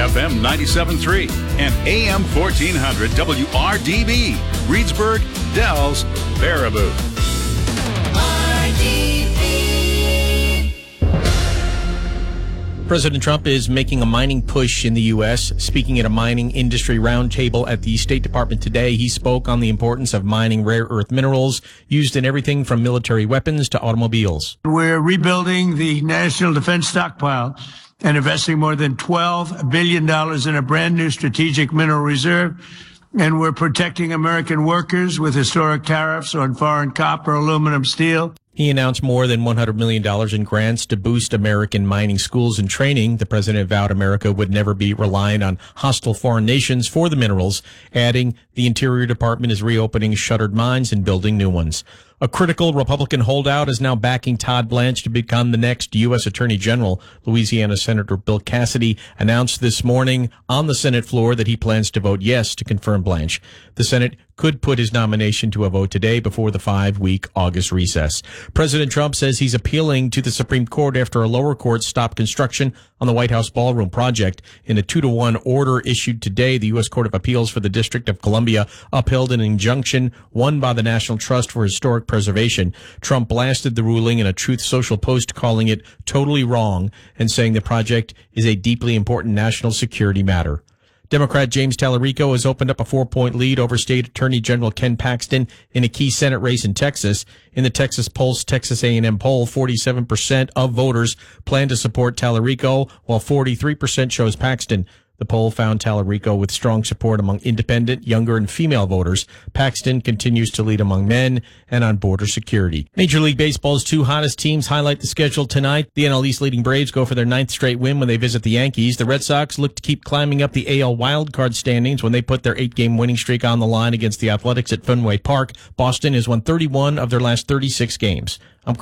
FM 97.3 and AM 1400 WRDB, Reedsburg, Dells, Baraboo. President Trump is making a mining push in the U.S. Speaking at a mining industry roundtable at the State Department today, he spoke on the importance of mining rare earth minerals used in everything from military weapons to automobiles. We're rebuilding the national defense stockpile and investing more than $12 billion in a brand new strategic mineral reserve. And we're protecting American workers with historic tariffs on foreign copper, aluminum, steel. He announced more than $100 million in grants to boost American mining schools and training. The president vowed America would never be reliant on hostile foreign nations for the minerals, adding the Interior Department is reopening shuttered mines and building new ones. A critical Republican holdout is now backing Todd Blanche to become the next U.S. Attorney General. Louisiana Senator Bill Cassidy announced this morning on the Senate floor that he plans to vote yes to confirm Blanche. The Senate could put his nomination to a vote today before the 5-week August recess. President Trump says he's appealing to the Supreme Court after a lower court stopped construction on the White House ballroom project. In a 2-1 order issued today, the U.S. Court of Appeals for the District of Columbia upheld an injunction won by the National Trust for Historic Preservation. Trump blasted the ruling in a Truth Social post, calling it totally wrong and saying the project is a deeply important national security matter. Democrat James Tallarico has opened up a 4-point lead over State Attorney General Ken Paxton in a key Senate race in Texas. In the Texas Pulse Texas A&M poll, 47% of voters plan to support Tallarico, while 43% chose Paxton. The poll found Tallarico with strong support among independent, younger, and female voters. Paxton continues to lead among men and on border security. Major League Baseball's 2 hottest teams highlight the schedule tonight. The NL East leading Braves go for their 9th straight win when they visit the Yankees. The Red Sox look to keep climbing up the AL wildcard standings when they put their 8-game winning streak on the line against the Athletics at Fenway Park. Boston has won 31 of their last 36 games.